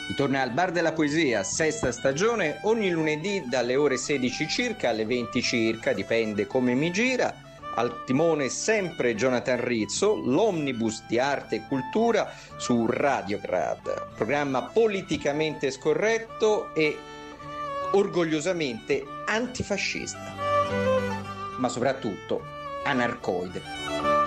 Ritorna al Bar della Poesia, sesta stagione, ogni lunedì dalle ore 16 circa alle 20 circa, dipende come mi gira. Al timone sempre Jonathan Rizzo, l'omnibus di arte e cultura su Radiograd, programma politicamente scorretto e orgogliosamente antifascista, ma soprattutto anarcoide.